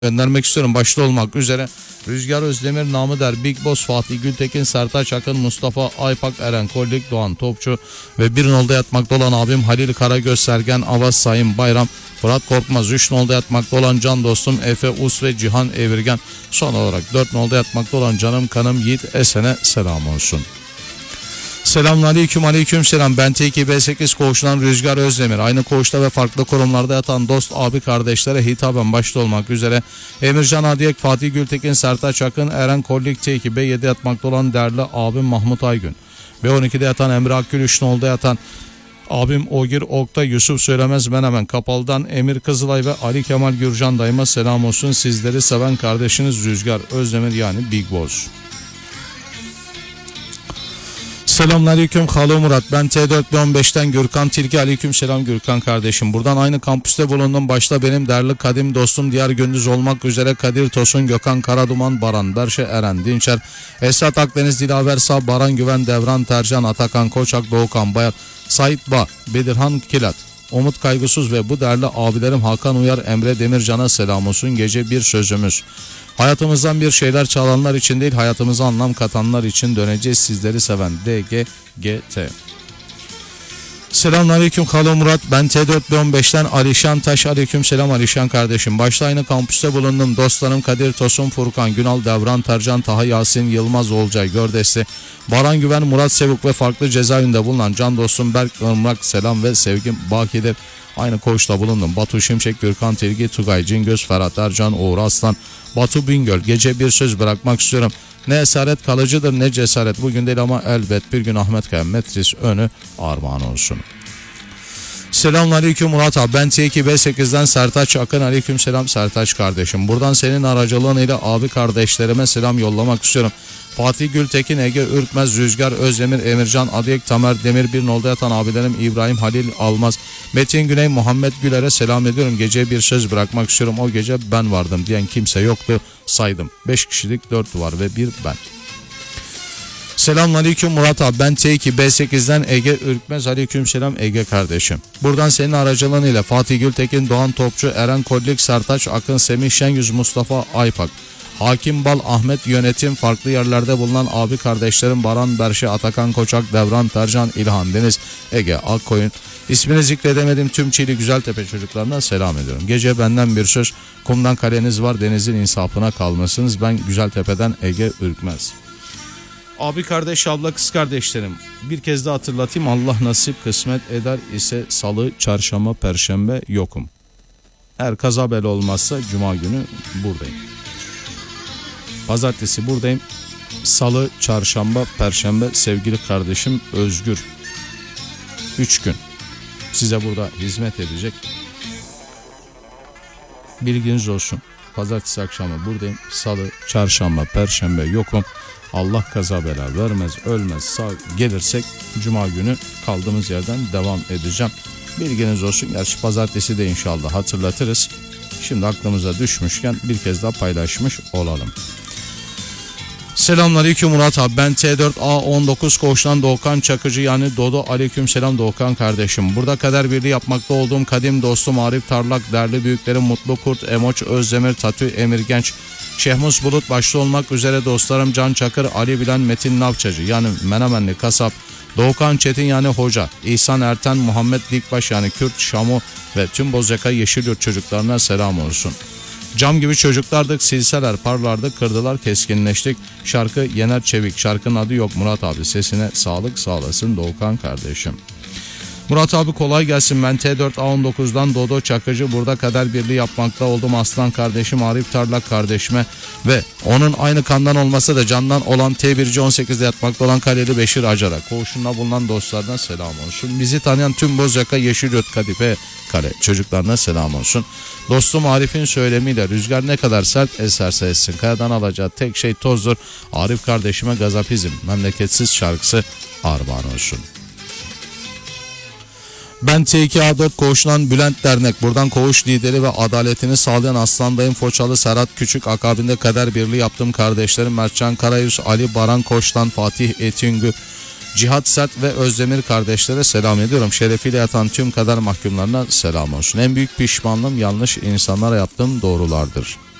göndermek istiyorum. Başta olmak üzere Rüzgar Özdemir, Namı Der, Big Boss, Fatih Gültekin, Sertaç Akın, Mustafa Aypak, Eren Kollik, Doğan Topçu ve bir nolda yatmakta olan abim Halil Karagöz, Sergen Avaz, Sayın Bayram, Fırat Korkmaz, 3 nolda yatmakta olan can dostum Efe Us ve Cihan Evirgen. Son olarak 4 nolda yatmakta olan canım kanım Yiğit Esen'e selam olsun. Selamünaleyküm, aleyküm selam. Ben T2B8 koğuşundan Rüzgar Özdemir. Aynı koğuşta ve farklı kurumlarda yatan dost abi kardeşlere hitaben başta olmak üzere Emircan Adiyek, Fatih Gültekin, Sertaç Akın, Eren Kollik, T2B7 yatmakta olan değerli abim Mahmut Aygün, B12'de yatan Emre Akgül, 3 nolda yatan abim Ogir Oktay, Yusuf Söylemez Menemen Kapalı'dan Emir Kızılay ve Ali Kemal Gürcan dayıma selam olsun. Sizleri seven kardeşiniz Rüzgar Özdemir, yani Big Boss. Selamünaleyküm Halo Murat. Ben T415'ten Gürkan Tilki. Aleyküm selam Gürkan kardeşim. Buradan aynı kampüste bulundum. Başta benim değerli kadim dostum Diyar Gündüz olmak üzere Kadir Tosun, Gökhan Karaduman, Baran Berşe, Eren Dinçer, Esat Akdeniz, Dilaver Sağ, Baran Güven, Devran Tercan, Atakan Koçak, Doğukan Bayar, Sait Ba, Bedirhan Kilat, Umut Kaygısız ve bu değerli abilerim Hakan Uyar, Emre Demircan'a selam olsun. Gece bir sözümüz: hayatımızdan bir şeyler çalanlar için değil, hayatımıza anlam katanlar için döneceğiz. Sizleri seven DGGT. Selamünaleyküm Halo Murat. Ben T415'ten Alişan Taş. Aleyküm selam Alişan kardeşim. Başta aynı kampüste bulundum. Dostlarım Kadir Tosun, Furkan Günal, Devran Tercan, Taha Yasin, Yılmaz Olcay Gördesi, Baran Güven, Murat Sevuk ve farklı cezaevinde bulunan can dostum Berk Irmak selam ve sevgim bakidir. Aynı koğuşta bulundum. Batu Şimşek, Gürkan Tilgi, Tugay Cingöz, Ferhat Ercan, Uğur Aslan, Batu Bingöl. Gece bir söz bırakmak istiyorum. Ne esaret kalıcıdır ne cesaret. Bugün değil ama elbet bir gün Ahmet Kaya Metris önü armağan olsun. Selamünaleyküm Murat abi. Ben T2B8'den Sertaç Akın. Aleyküm selam Sertaç kardeşim. Buradan senin aracılığın ile abi kardeşlerime selam yollamak istiyorum. Fatih Gültekin, Ege Ürkmez, Rüzgar Özdemir, Emircan Adiyek, Tamer Demir, bir nolda yatan abilerim İbrahim Halil Almaz, Metin Güney, Muhammed Güler'e selam ediyorum. Gece bir söz bırakmak istiyorum. O gece ben vardım diyen kimse yoktu. Saydım. 5 kişilik 4 duvar ve bir ben. Selamünaleyküm Murat abi. Ben T2B8'den Ege Ürkmez. Aleyküm selam Ege kardeşim. Buradan senin aracılığıyla Fatih Gültekin, Doğan Topçu, Eren Kollik, Sertaç Akın, Semih Şenyüz, Mustafa Aypak, Hakim Bal, Ahmet Yönetim, farklı yerlerde bulunan abi kardeşlerim Baran Berşe, Atakan Koçak, Devran Tercan, İlhan Deniz, Ege Akkoyun, ismini zikredemedim tüm Çiğli Güzeltepe çocuklarına selam ediyorum. Gece benden bir söz: kumdan kaleniz var, denizin insafına kalmasınız. Ben Güzeltepe'den Ege Ürkmez. Abi kardeş, abla, kız kardeşlerim, bir kez de hatırlatayım. Allah nasip kısmet eder ise salı, çarşamba, perşembe yokum. Eğer kaza bela olmazsa cuma günü buradayım. Pazartesi buradayım. Salı, çarşamba, perşembe sevgili kardeşim Özgür 3 gün size burada hizmet edecek. Bilginiz olsun. Pazartesi akşamı buradayım. Salı, çarşamba, perşembe yokum. Allah kaza bela vermez, ölmez, sağ gelirsek cuma günü kaldığımız yerden devam edeceğim. Bilginiz olsun. Gerçi pazartesi de inşallah hatırlatırız. Şimdi aklımıza düşmüşken bir kez daha paylaşmış olalım. Selamünaleyküm Murat abi. Ben T4A19 koğuştan Doğukan Çakıcı, yani Dodo. Aleyküm selam Doğukan kardeşim. Burada kader birliği yapmakta olduğum kadim dostum Arif Tarlak, değerli büyüklerim Mutlu Kurt, Emoç Özdemir, Tatü Emir Genç, Şehmus Bulut başta olmak üzere dostlarım Can Çakır, Ali Bilen, Metin Navçacı, yani Menemenli Kasap, Doğukan Çetin, yani Hoca, İhsan Erten, Muhammed Dikbaş, yani Kürt, Şamu ve tüm Bozyaka Yeşilyurt çocuklarına selam olsun. Cam gibi çocuklardık, silseler parlardık, kırdılar keskinleştik. Şarkı Yener Çevik, şarkının adı yok Murat abi. Sesine sağlık sağlasın Doğukan kardeşim. Murat abi kolay gelsin. Ben T4A19'dan Dodo Çakıcı. Burada kader birliği yapmakta oldum aslan kardeşim Arif Tarlak kardeşime ve onun aynı kandan olmasa da candan olan T1'ci 18'de yatmakta olan Kaleli Beşir Acar'a, koğuşunda bulunan dostlarına selam olsun. Bizi tanıyan tüm Bozyaka Yeşilyurt Kadife Kale çocuklarına selam olsun. Dostum Arif'in söylemiyle rüzgar ne kadar sert eserse essin, kayadan alacağı tek şey tozdur. Arif kardeşime Gazapizm memleketsiz şarkısı armağan olsun. Ben T2A4 koğuşundan Bülent Dernek. Buradan koğuş lideri ve adaletini sağlayan aslandayım Foçalı Serhat Küçük. Akabinde kader birliği yaptığım kardeşlerim Mertcan Karayüz, Ali Baran Koç'tan Fatih Etingü, Cihat Sert ve Özdemir kardeşlere selam ediyorum. Şerefiyle yatan tüm kader mahkumlarına selam olsun. En büyük pişmanlığım yanlış insanlara yaptığım doğrulardır.